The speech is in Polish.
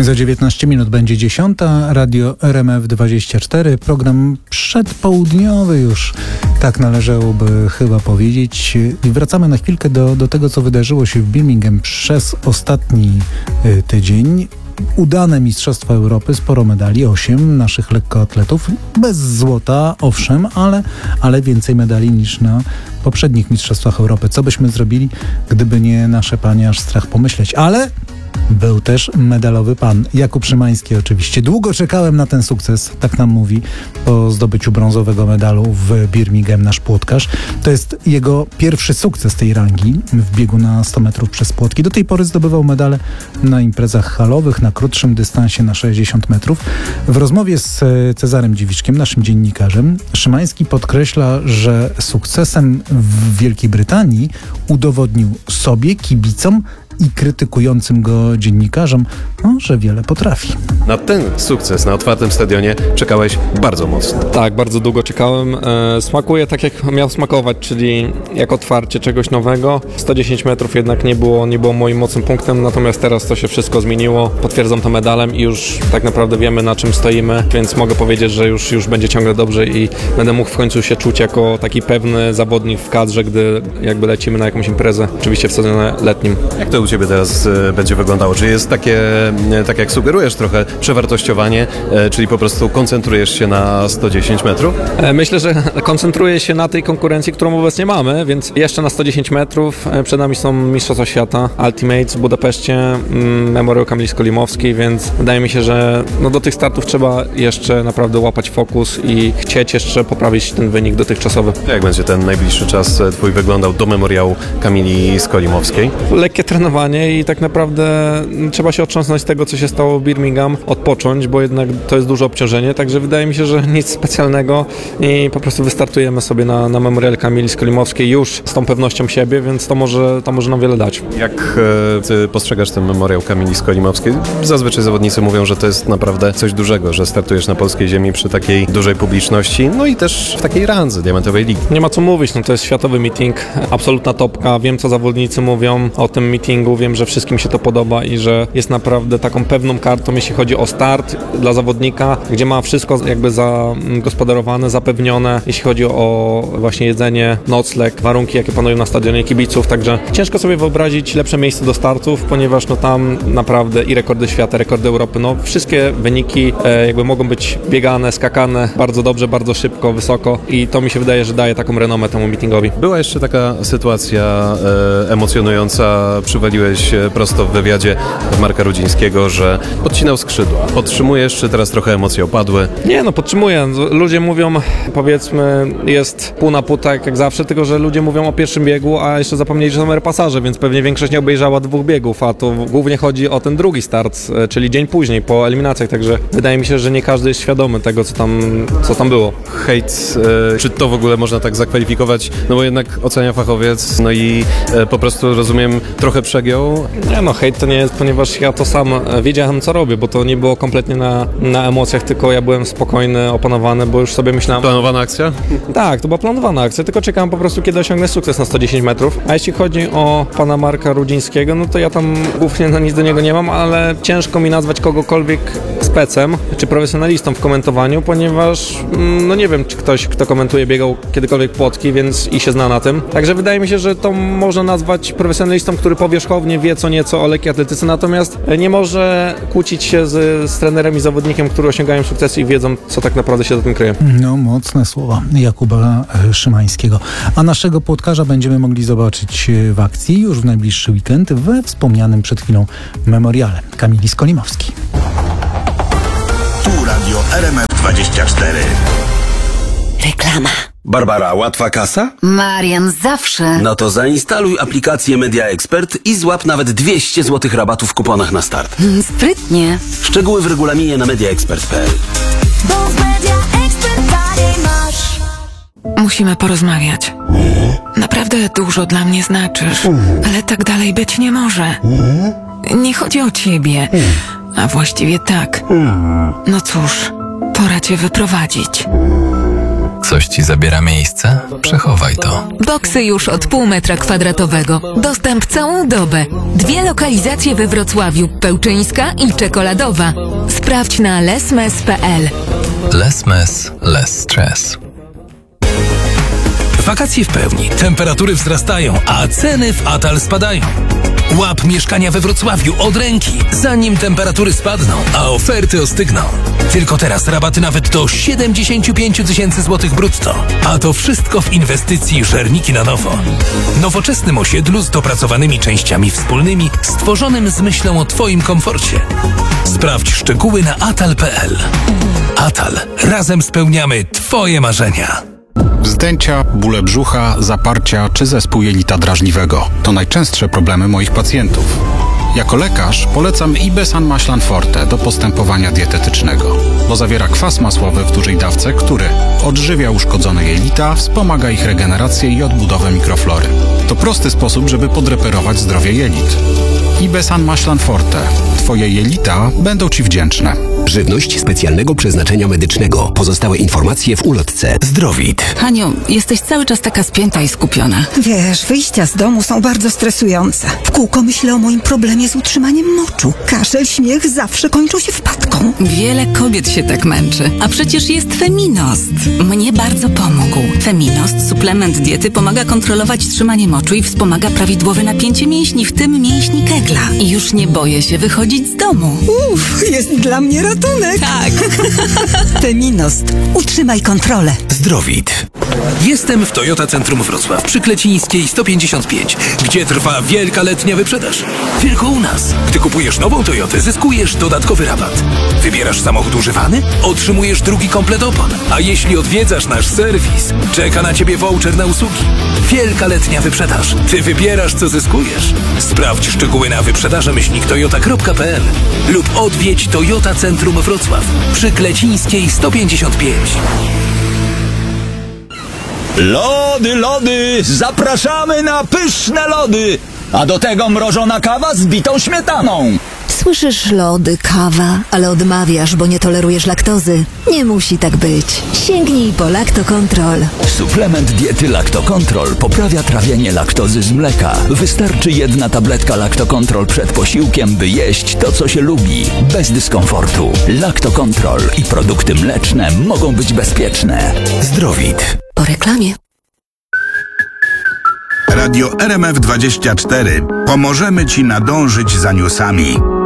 Za 19 minut będzie 10. Radio RMF24. Program przedpołudniowy już, tak należałoby chyba powiedzieć. I wracamy na chwilkę do tego, co wydarzyło się w Birmingham przez ostatni tydzień. Udane Mistrzostwa Europy, sporo medali, 8 naszych lekkoatletów. Bez złota, owszem, ale więcej medali niż na poprzednich Mistrzostwach Europy. Co byśmy zrobili, gdyby nie nasze panie, aż strach pomyśleć. Ale był też medalowy pan, Jakub Szymański oczywiście. Długo czekałem na ten sukces, tak nam mówi, po zdobyciu brązowego medalu w Birmingham nasz płotkarz. To jest jego pierwszy sukces tej rangi w biegu na 100 metrów przez płotki. Do tej pory zdobywał medale na imprezach halowych, na krótszym dystansie na 60 metrów. W rozmowie z Cezarem Dziwiczkiem, naszym dziennikarzem, Szymański podkreśla, że sukcesem w Wielkiej Brytanii udowodnił sobie, kibicom i krytykującym go dziennikarzom, że wiele potrafi. Na ten sukces na otwartym stadionie czekałeś bardzo mocno. Tak, bardzo długo czekałem. Smakuje tak, jak miał smakować, czyli jak otwarcie czegoś nowego. 110 metrów jednak nie było moim mocnym punktem, natomiast teraz to się wszystko zmieniło. Potwierdzam to medalem i już tak naprawdę wiemy, na czym stoimy, więc mogę powiedzieć, że już będzie ciągle dobrze i będę mógł w końcu się czuć jako taki pewny zawodnik w kadrze, gdy jakby lecimy na jakąś imprezę, oczywiście w sezonie letnim. Jak to u Ciebie teraz będzie wyglądało? Czy jest takie, tak jak sugerujesz, trochę przewartościowanie, czyli po prostu koncentrujesz się na 110 metrów? Myślę, że koncentruję się na tej konkurencji, którą obecnie mamy, więc jeszcze na 110 metrów. Przed nami są Mistrzostwa Świata, Ultimates w Budapeszcie, Memoriał Kamili Skolimowskiej, więc wydaje mi się, że do tych startów trzeba jeszcze naprawdę łapać fokus i chcieć jeszcze poprawić ten wynik dotychczasowy. Jak będzie ten najbliższy czas Twój wyglądał do Memoriału Kamili Skolimowskiej? Lekkie trenowanie i tak naprawdę trzeba się otrząsnąć z tego, co się stało w Birmingham, odpocząć, bo jednak to jest duże obciążenie, także wydaje mi się, że nic specjalnego i po prostu wystartujemy sobie na Memorial Kamili Skolimowskiej już z tą pewnością siebie, więc to może nam wiele dać. Jak Ty postrzegasz ten Memoriał Kamili Skolimowskiej? Zazwyczaj zawodnicy mówią, że to jest naprawdę coś dużego, że startujesz na polskiej ziemi przy takiej dużej publiczności, i też w takiej randze diamentowej ligi. Nie ma co mówić, to jest światowy meeting, absolutna topka, wiem, co zawodnicy mówią o tym meetingu, wiem, że wszystkim się to podoba i że jest naprawdę taką pewną kartą, jeśli chodzi o start dla zawodnika, gdzie ma wszystko jakby zagospodarowane, zapewnione, jeśli chodzi o właśnie jedzenie, nocleg, warunki, jakie panują na stadionie, kibiców, także ciężko sobie wyobrazić lepsze miejsce do startów, ponieważ tam naprawdę i rekordy świata, rekordy Europy, wszystkie wyniki jakby mogą być biegane, skakane bardzo dobrze, bardzo szybko, wysoko i to mi się wydaje, że daje taką renomę temu meetingowi. Była jeszcze taka sytuacja emocjonująca, przywaliłeś prosto w wywiadzie Marka Rudzińskiego, że podcinał skrzydła. Podtrzymujesz, czy teraz trochę emocje opadły? Nie, podtrzymuję. Ludzie mówią, powiedzmy, jest pół na pół, tak jak zawsze, tylko że ludzie mówią o pierwszym biegu, a jeszcze zapomnieli, że są repasaże, więc pewnie większość nie obejrzała 2 biegów, a to głównie chodzi o ten drugi start, czyli dzień później, po eliminacjach, także wydaje mi się, że nie każdy jest świadomy tego, co tam było. Hejt, czy to w ogóle można tak zakwalifikować? Bo jednak ocenia fachowiec, i po prostu, rozumiem, trochę przegiął. Nie, hejt to nie jest, ponieważ ja to sam wiedziałem, co robię, bo to nie było kompletnie na emocjach, tylko ja byłem spokojny, opanowany, bo już sobie myślałem... Planowana akcja? Tak, to była planowana akcja, tylko czekałem po prostu, kiedy osiągnę sukces na 110 metrów. A jeśli chodzi o pana Marka Rudzińskiego, to ja tam głównie nic do niego nie mam, ale ciężko mi nazwać kogokolwiek specem, czy profesjonalistą w komentowaniu, ponieważ nie wiem, czy ktoś, kto komentuje, biegał kiedykolwiek płotki, więc i się zna na tym. Także wydaje mi się, że to można nazwać profesjonalistą, który powierzchownie wie co nieco o lekkiej atletyce, natomiast nie może kłócić się z trenerem i zawodnikiem, którzy osiągają sukcesy i wiedzą, co tak naprawdę się za tym kryje. Mocne słowa Jakuba Szymańskiego. A naszego płotkarza będziemy mogli zobaczyć w akcji już w najbliższy weekend we wspomnianym przed chwilą Memoriale Kamili Skolimowskiej. Tu Radio RMF24. Reklama. Barbara, łatwa kasa? Marian, zawsze. No to zainstaluj aplikację Media Expert i złap nawet 200 zł rabatu w kuponach na start. Sprytnie. Szczegóły w regulaminie na mediaexpert.pl. Bo w Media Expert masz. Musimy porozmawiać. Naprawdę dużo dla mnie znaczysz, ale tak dalej być nie może. Nie chodzi o ciebie, a właściwie tak. No cóż, pora cię wyprowadzić. Coś ci zabiera miejsce? Przechowaj to. Boksy już od pół metra kwadratowego. Dostęp całą dobę. 2 lokalizacje we Wrocławiu. Pełczyńska i Czekoladowa. Sprawdź na lesmes.pl. Less less stress. Wakacje w pełni, temperatury wzrastają, a ceny w Atal spadają. Łap mieszkania we Wrocławiu od ręki, zanim temperatury spadną, a oferty ostygną. Tylko teraz rabaty nawet do 75 000 złotych brutto. A to wszystko w inwestycji Żerniki na nowo. Nowoczesnym osiedlu z dopracowanymi częściami wspólnymi, stworzonym z myślą o Twoim komforcie. Sprawdź szczegóły na atal.pl. Atal. Razem spełniamy Twoje marzenia. Wzdęcia, bóle brzucha, zaparcia czy zespół jelita drażliwego to najczęstsze problemy moich pacjentów. Jako lekarz polecam Ibesan Maślan Forte do postępowania dietetycznego, bo zawiera kwas masłowy w dużej dawce, który odżywia uszkodzone jelita, wspomaga ich regenerację i odbudowę mikroflory. To prosty sposób, żeby podreperować zdrowie jelit. Ibesan Maślan Forte. Twoje jelita będą Ci wdzięczne. Żywność specjalnego przeznaczenia medycznego. Pozostałe informacje w ulotce. Zdrowit. Haniu, jesteś cały czas taka spięta i skupiona. Wiesz, wyjścia z domu są bardzo stresujące. W kółko myślę o moim problemie z utrzymaniem moczu. Kaszel, śmiech zawsze kończą się wpadką. Wiele kobiet się tak męczy, a przecież jest Feminost. Mnie bardzo pomógł. Feminost, suplement diety, pomaga kontrolować trzymanie moczu i wspomaga prawidłowe napięcie mięśni, w tym mięśni Kegla. I już nie boję się wychodzić z domu. Jest dla mnie ratunek. Tak. Feminost. Utrzymaj kontrolę. Zdrowit. Jestem w Toyota Centrum Wrocław przy Klecińskiej 155, gdzie trwa wielka letnia wyprzedaż. Tylko u nas. Gdy kupujesz nową Toyotę, zyskujesz dodatkowy rabat. Wybierasz samochód używany? Otrzymujesz drugi komplet opon. A jeśli odwiedzasz nasz serwis, czeka na Ciebie voucher na usługi. Wielka letnia wyprzedaż. Ty wybierasz, co zyskujesz. Sprawdź szczegóły na wyprzedaże-toyota.pl lub odwiedź Toyota Centrum Wrocław przy Klecińskiej 155. Lody, lody! Zapraszamy na pyszne lody! A do tego mrożona kawa z bitą śmietaną. Słyszysz lody, kawa, ale odmawiasz, bo nie tolerujesz laktozy. Nie musi tak być. Sięgnij po Lactocontrol. Suplement diety Lactocontrol poprawia trawienie laktozy z mleka. Wystarczy 1 tabletka Lactocontrol przed posiłkiem, by jeść to, co się lubi. Bez dyskomfortu. Lactocontrol i produkty mleczne mogą być bezpieczne. Zdrowit. Po reklamie. Radio RMF24. Pomożemy Ci nadążyć za newsami.